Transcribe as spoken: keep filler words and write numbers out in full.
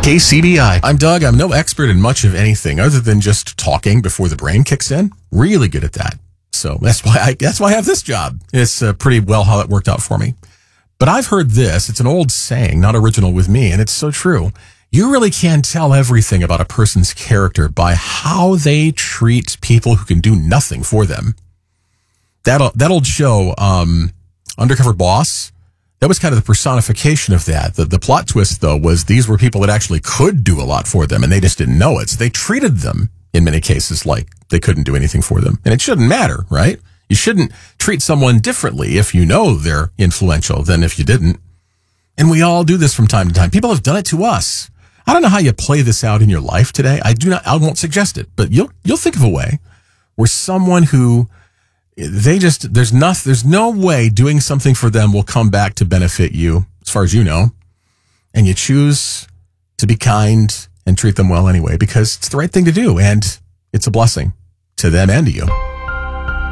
K C B I. I'm Doug. I'm no expert in much of anything other than just talking before the brain kicks in. Really good at that. So that's why I that's why I have this job. It's uh, pretty well how it worked out for me. But I've heard this. It's an old saying, not original with me, and it's so true. You really can tell everything about a person's character by how they treat people who can do nothing for them. That that old show, um, Undercover Boss, that was kind of the personification of that. The, the plot twist, though, was these were people that actually could do a lot for them, and they just didn't know it. So they treated them, in many cases, like they couldn't do anything for them. And it shouldn't matter, right? You shouldn't treat someone differently if you know they're influential than if you didn't. And we all do this from time to time. People have done it to us. I don't know how you play this out in your life today. I do not, I won't suggest it, but you'll, you'll think of a way where someone who they just, there's nothing, there's no way doing something for them will come back to benefit you, as far as you know. And you choose to be kind and treat them well anyway, because it's the right thing to do. And it's a blessing to them and to you.